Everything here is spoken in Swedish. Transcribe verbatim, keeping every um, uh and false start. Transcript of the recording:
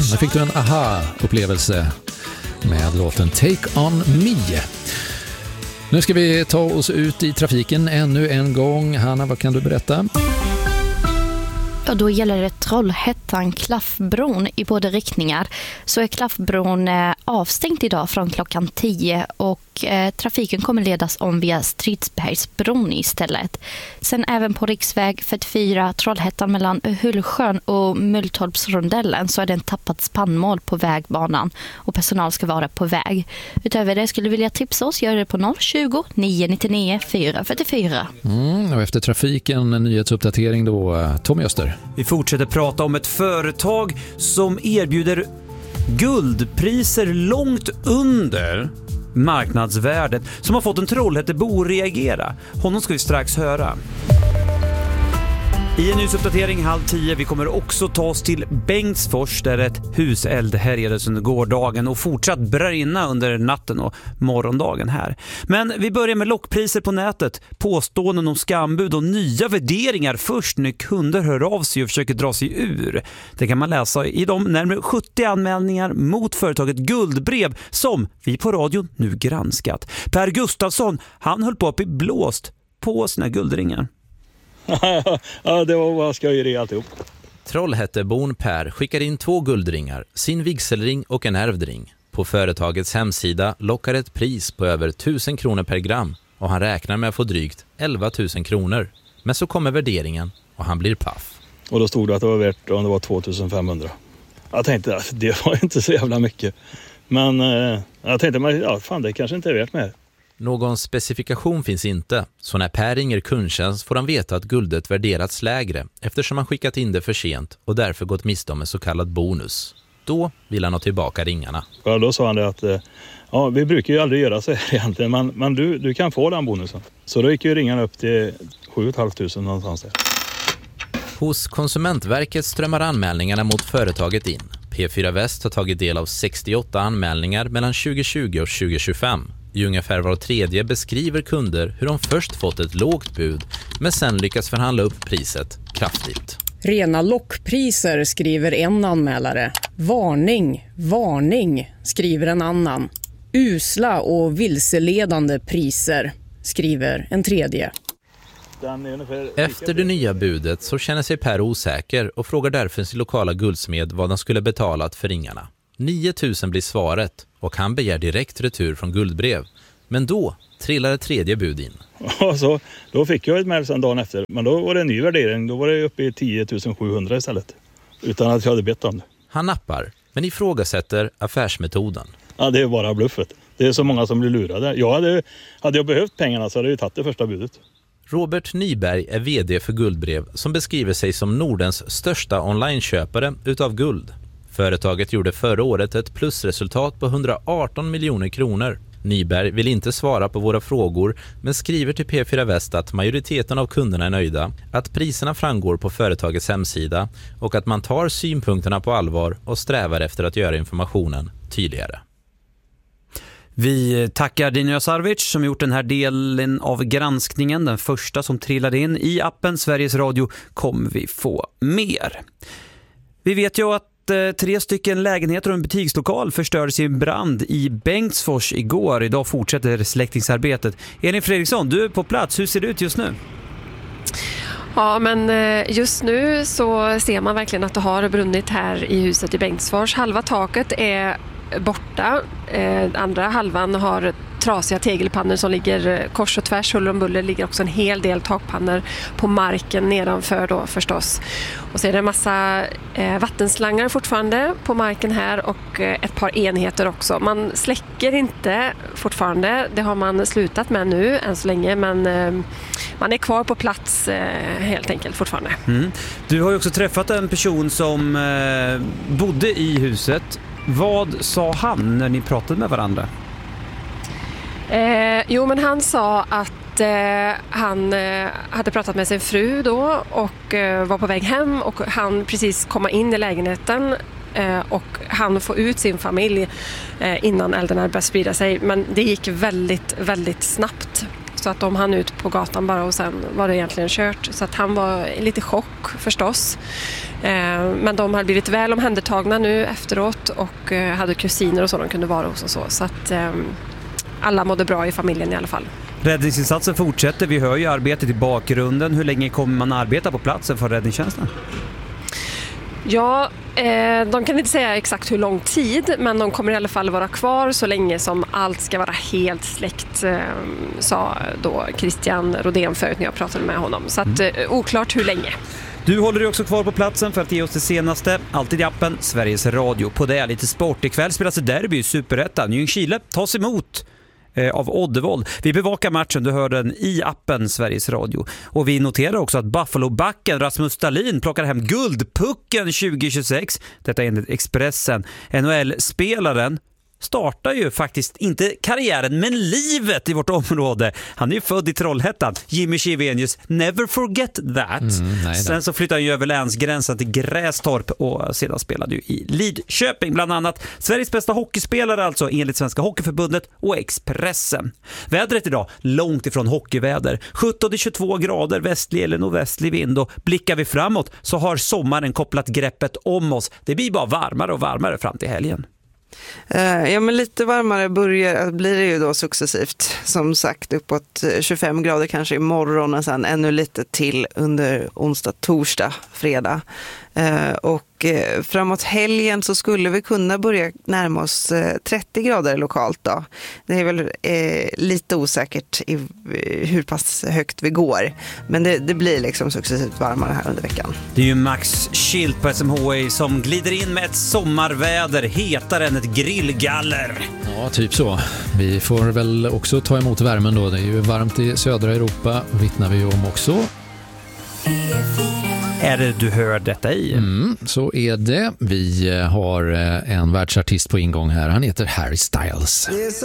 Nu fick du en aha-upplevelse med låten Take On Me. Nu ska vi ta oss ut i trafiken ännu en gång. Hanna, vad kan du berätta? Ja, då gäller det Trollhättan-Klaffbron i båda riktningar. Så är Klaffbron eh, avstängt idag från klockan tio och eh, trafiken kommer ledas om via Stridsbergsbron istället. Sen även på riksväg fyrtiofyra Trollhättan mellan Hullsjön och Mulltorpsrondellen så är det en tappad spannmål på vägbanan och personal ska vara på väg. Utöver det skulle vilja tipsa oss, gör det på noll tjugo, nio nittionio, fyra fyrtiofyra. Mm, och efter trafiken en nyhetsuppdatering då, Tom Öster. Vi fortsätter prata om ett företag som erbjuder guldpriser långt under marknadsvärdet som har fått en Trollhättebo att reagera. Honom ska vi strax höra. I en nyhetsuppdatering halv tio, vi kommer också ta oss till Bengtsfors där ett huseld härjades under gårdagen och fortsatt brinna under natten och morgondagen här. Men vi börjar med lockpriser på nätet, påståenden om skambud och nya värderingar först när kunder hör av sig och försöker dra sig ur. Det kan man läsa i de närmare sjuttio anmälningar mot företaget Guldbrev som vi på radion nu granskat. Per Gustafsson, han höll på att bli blåst på sina guldringar. Ja, det var vad skojeri alltihop. Trollhättebon Per skickar in två guldringar, sin vigselring och en ärvdring. På företagets hemsida lockar ett pris på över tusen kronor per gram och han räknar med att få drygt elva tusen kronor. Men så kommer värderingen och han blir paff. Och då stod det att det var värt om det var tvåtusen-femhundra. Jag tänkte att det var inte så jävla mycket. Men eh, jag tänkte, men, ja, fan det kanske inte är värt mer. Någon specifikation finns inte, så när Per ringer kundtjänst får han veta att guldet värderats lägre eftersom han skickat in det för sent och därför gått miste om en så kallad bonus. Då vill han ha tillbaka ringarna. Ja, då sa han det att ja, vi brukar ju aldrig göra så här egentligen, men, men du, du kan få den bonusen. Så då gick ju ringarna upp till sju tusen femhundra någonstans där. Hos Konsumentverket strömmar anmälningarna mot företaget in. P fyra Väst har tagit del av sextioåtta anmälningar mellan tjugohundratjugo och tjugohundratjugofem. I ungefär var tredje beskriver kunder hur de först fått ett lågt bud men sen lyckas förhandla upp priset kraftigt. Rena lockpriser, skriver en anmälare. Varning, varning, skriver en annan. Usla och vilseledande priser, skriver en tredje. Efter det nya budet så känner sig Per osäker och frågar därför sin lokala guldsmed vad han skulle betalat för ringarna. nio tusen blir svaret och han begär direkt retur från Guldbrev. Men då trillar ett tredje bud in. Ja, så, då fick jag ett mejl sen dagen efter. Men då var det en ny värdering. Då var det uppe i tio tusen sjuhundra istället. Utan att jag hade bett om det. Han nappar, men ifrågasätter affärsmetoden. Ja, det är bara bluffet. Det är så många som blir lurade. Jag hade, hade jag behövt pengarna så hade jag tagit det första budet. Robert Nyberg är vd för Guldbrev som beskriver sig som Nordens största onlineköpare utav guld. Företaget gjorde förra året ett plusresultat på hundraarton miljoner kronor. Nyberg vill inte svara på våra frågor men skriver till P fyra Väst att majoriteten av kunderna är nöjda, att priserna framgår på företagets hemsida och att man tar synpunkterna på allvar och strävar efter att göra informationen tydligare. Vi tackar Dino Sarvic som gjort den här delen av granskningen, den första som trillade in i appen Sveriges Radio. Kommer vi få mer. Vi vet ju att tre stycken lägenheter och en butikslokal förstördes i en brand i Bengtsfors igår. Idag fortsätter släckningsarbetet. Elin Fredriksson, du är på plats. Hur ser det ut just nu? Ja, men just nu så ser man verkligen att det har brunnit här i huset i Bengtsfors. Halva taket är borta. Eh, andra halvan har trasiga tegelpannor som ligger kors och tvärs. Huller om buller ligger också en hel del takpannor på marken nedanför då förstås. Och så är det en massa eh, vattenslangar fortfarande på marken här och eh, ett par enheter också. Man släcker inte fortfarande. Det har man slutat med nu än så länge, men eh, man är kvar på plats eh, helt enkelt fortfarande. Mm. Du har ju också träffat en person som eh, bodde i huset. Vad sa han när ni pratade med varandra? Eh, jo, men han sa att eh, han eh, hade pratat med sin fru då och eh, var på väg hem och han precis komma in i lägenheten eh, och han får ut sin familj eh, innan elden började sprida sig. Men det gick väldigt, väldigt snabbt. Så så att de hann ut på gatan bara och sen var det egentligen kört. Så att han var lite chock förstås. Eh, men de hade blivit väl omhändertagna nu efteråt och eh, hade kusiner och så de kunde vara hos och så. Så att eh, alla mådde bra i familjen i alla fall. Räddningsinsatsen fortsätter. Vi hör ju arbetet i bakgrunden. Hur länge kommer man arbeta på platsen för räddningstjänsten? Ja, eh, de kan inte säga exakt hur lång tid, men de kommer i alla fall vara kvar så länge som allt ska vara helt släckt, eh, sa då Christian Rodén förut när jag pratade med honom. Så att, eh, oklart hur länge. Du håller dig också kvar på platsen för att ge oss det senaste. Alltid i appen Sveriges Radio. På det lite sport. Ikväll spelas det derby i Superettan. Ljungskile tas emot av Oddevold. Vi bevakar matchen, du hör den i appen Sveriges Radio. Och vi noterar också att Buffalo-backen Rasmus Stalin plockar hem guldpucken tjugo tjugosex. Detta är enligt Expressen. N H L-spelaren startar ju faktiskt inte karriären men livet i vårt område. Han är ju född i Trollhättan. Jimmy Chivenius, never forget that. Mm, Sen så flyttade han ju över länsgränsen till Grästorp och sedan spelade ju i Lidköping bland annat. Sveriges bästa hockeyspelare alltså enligt Svenska Hockeyförbundet och Expressen. Vädret idag, långt ifrån hockeyväder. sjutton till tjugotvå grader, västlig eller nordvästlig vind, och blickar vi framåt så har sommaren kopplat greppet om oss. Det blir bara varmare och varmare fram till helgen. Ja, men lite varmare börjar, blir det ju då successivt. Som sagt, uppåt tjugofem grader kanske imorgon och sen ännu lite till under onsdag, torsdag, fredag. Och framåt helgen så skulle vi kunna börja närma oss trettio grader lokalt då. Det är väl eh, lite osäkert i hur pass högt vi går. Men det, det blir liksom successivt varmare här under veckan. Det är ju Max Schilt på S M H I som glider in med ett sommarväder hetare än ett grillgaller. Ja, typ så. Vi får väl också ta emot värmen då. Det är ju varmt i södra Europa, vittnar vi om också. Är det du hör detta i? Mm, så är det. Vi har en världsartist på ingång här. Han heter Harry Styles.